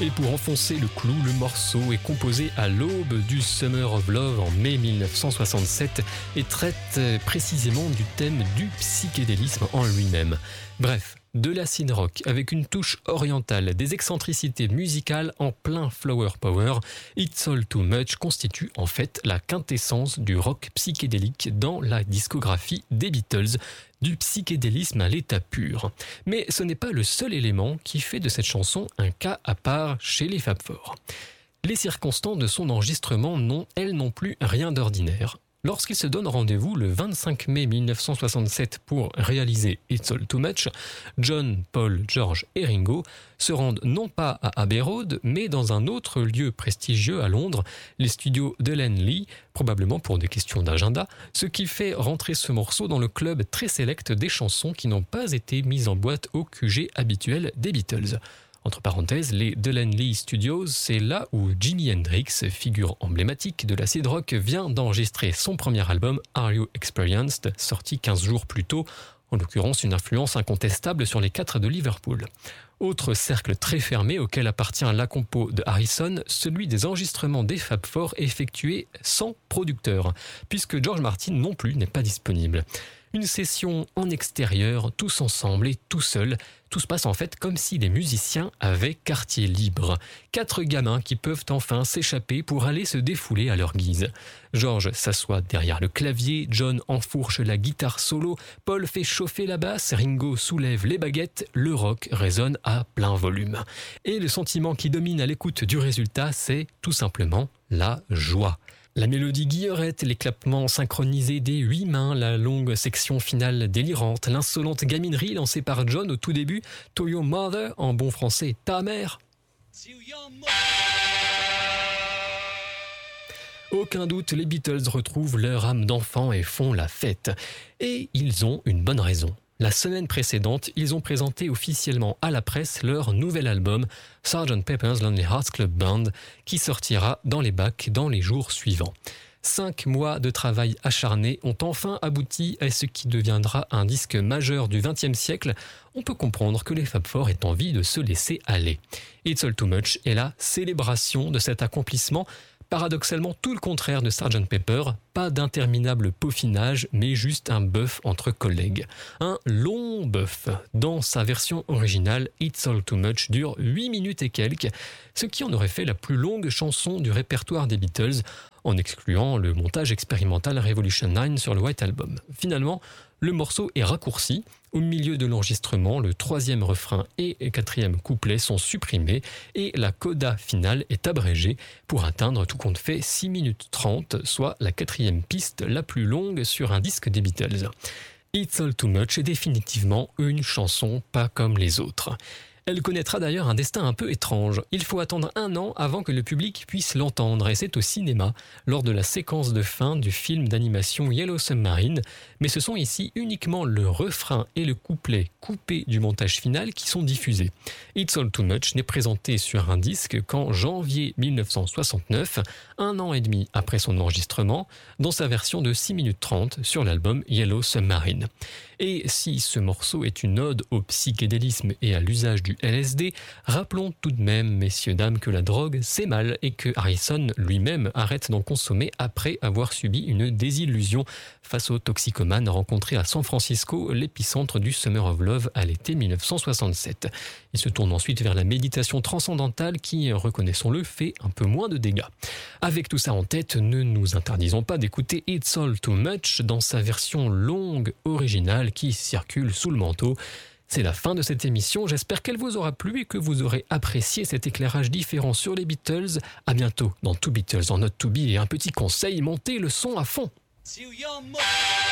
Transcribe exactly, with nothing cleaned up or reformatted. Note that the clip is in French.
Et pour enfoncer le clou, le morceau est composé à l'aube du Summer of Love en mai dix-neuf cent soixante-sept et traite précisément du thème du psychédélisme en lui-même. Bref, de l'acid rock avec une touche orientale, des excentricités musicales en plein flower power, It's All Too Much constitue en fait la quintessence du rock psychédélique dans la discographie des Beatles, du psychédélisme à l'état pur. Mais ce n'est pas le seul élément qui fait de cette chanson un cas à part chez les Fab Four. Les circonstances de son enregistrement n'ont, elles non plus, rien d'ordinaire. Lorsqu'ils se donnent rendez-vous le vingt-cinq mai dix-neuf cent soixante-sept pour réaliser It's All Too Much, John, Paul, George et Ringo se rendent non pas à Abbey Road, mais dans un autre lieu prestigieux à Londres, les studios d'Helen Lee, probablement pour des questions d'agenda, ce qui fait rentrer ce morceau dans le club très sélect des chansons qui n'ont pas été mises en boîte au Q G habituel des Beatles. Entre parenthèses, les Helen Lee Studios, c'est là où Jimi Hendrix, figure emblématique de l'acid rock, vient d'enregistrer son premier album Are You Experienced, sorti quinze jours plus tôt, en l'occurrence une influence incontestable sur les quatre de Liverpool. Autre cercle très fermé auquel appartient la compo de Harrison, celui des enregistrements des Fab Four effectués sans producteur, puisque George Martin non plus n'est pas disponible. Une session en extérieur, tous ensemble et tout seul. Tout se passe en fait comme si les musiciens avaient quartier libre. Quatre gamins qui peuvent enfin s'échapper pour aller se défouler à leur guise. George s'assoit derrière le clavier, John enfourche la guitare solo, Paul fait chauffer la basse, Ringo soulève les baguettes, le rock résonne à plein volume. Et le sentiment qui domine à l'écoute du résultat, c'est tout simplement la joie. La mélodie guillerette, les clappements synchronisés des huit mains, la longue section finale délirante, l'insolente gaminerie lancée par John au tout début, To Your Mother, en bon français, ta mère. Aucun doute, les Beatles retrouvent leur âme d'enfant et font la fête. Et ils ont une bonne raison. La semaine précédente, ils ont présenté officiellement à la presse leur nouvel album sergeant Pepper's Lonely Hearts Club Band qui sortira dans les bacs dans les jours suivants. Cinq mois de travail acharné ont enfin abouti à ce qui deviendra un disque majeur du vingtième siècle. On peut comprendre que les Fab Four aient envie de se laisser aller. It's All Too Much est la célébration de cet accomplissement. Paradoxalement tout le contraire de sergeant Pepper, pas d'interminable peaufinage, mais juste un bœuf entre collègues. Un long bœuf. Dans sa version originale, It's All Too Much dure huit minutes et quelques, ce qui en aurait fait la plus longue chanson du répertoire des Beatles, en excluant le montage expérimental Revolution neuf sur le White Album. Finalement, le morceau est raccourci. Au milieu de l'enregistrement, le troisième refrain et le quatrième couplet sont supprimés et la coda finale est abrégée pour atteindre tout compte fait six minutes trente, soit la quatrième piste la plus longue sur un disque des Beatles. It's All Too Much est définitivement une chanson pas comme les autres. Elle connaîtra d'ailleurs un destin un peu étrange. Il faut attendre un an avant que le public puisse l'entendre, et c'est au cinéma, lors de la séquence de fin du film d'animation Yellow Submarine, mais ce sont ici uniquement le refrain et le couplet coupés du montage final qui sont diffusés. It's All Too Much n'est présenté sur un disque qu'en janvier dix-neuf cent soixante-neuf, un an et demi après son enregistrement, dans sa version de six minutes trente sur l'album Yellow Submarine. Et si ce morceau est une ode au psychédélisme et à l'usage du L S D, rappelons tout de même, messieurs, dames, que la drogue, c'est mal et que Harrison lui-même arrête d'en consommer après avoir subi une désillusion face aux toxicomanes rencontrés à San Francisco, l'épicentre du Summer of Love à l'été dix-neuf cent soixante-sept. Il se tourne ensuite vers la méditation transcendantale qui, reconnaissons-le, fait un peu moins de dégâts. Avec tout ça en tête, ne nous interdisons pas d'écouter It's All Too Much dans sa version longue originale qui circule sous le manteau. C'est la fin de cette émission, j'espère qu'elle vous aura plu et que vous aurez apprécié cet éclairage différent sur les Beatles. À bientôt dans Two Beatles en Not To Be et un petit conseil, montez le son à fond.